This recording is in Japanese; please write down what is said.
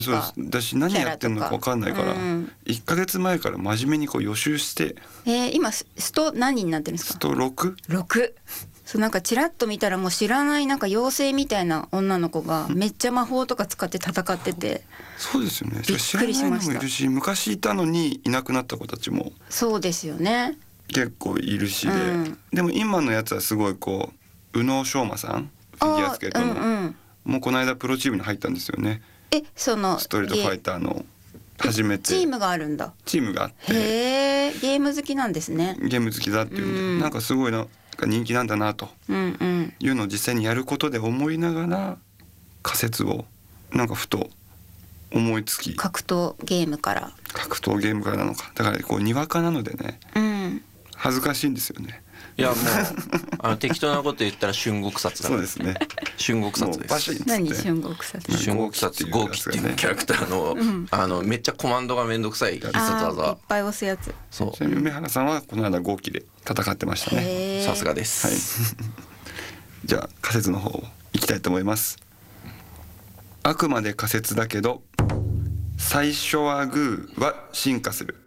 そうです。だし何やってんのか分かんないから、1ヶ月前から真面目にこう予習して。 今スト何になってるんですか？ スト 6？ そうなんかチラッと見たらもう知らないなんか妖精みたいな女の子がめっちゃ魔法とか使って戦ってて、 そうですよね。 びっくりしました。 知らないのもいるし、昔いたのにいなくなった子たちもそうですよね、 結構いるしでも今のやつはすごいこう宇野昌磨さん、フィギュアスケートの、もうこの間プロチームに入ったんですよね。 そのストリートファイターの初めてチームがあるんだ。 チームがあって、 へー、ゲーム好きなんですね。 ゲーム好きだっていうんで、なんかすごいなんか人気なんだなというのを実際にやることで思いながら仮説をなんかふと思いつき、 格闘ゲームからなのか、だからこうにわかなのでね、恥ずかしいんですよね。 いやもう適当なこと言ったら春国殺だから。 そうですね。 春国殺です。 何春国殺？ 春国殺豪輝っていうキャラクターのめっちゃコマンドがめんどくさい必殺技。 いっぱい押すやつ。 そう。梅原さんはこの間豪輝で戦ってましたね。 さすがです。 はい。じゃあ仮説の方をいきたいと思います。あくまで仮説だけど最初はグーは進化する。